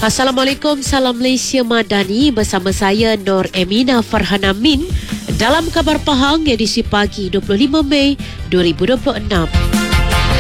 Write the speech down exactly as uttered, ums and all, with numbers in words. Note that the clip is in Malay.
Assalamualaikum, salam Malaysia Madani bersama saya Nur Emina Farhana Min dalam Khabar Pahang edisi pagi dua puluh lima Mei dua ribu dua puluh enam.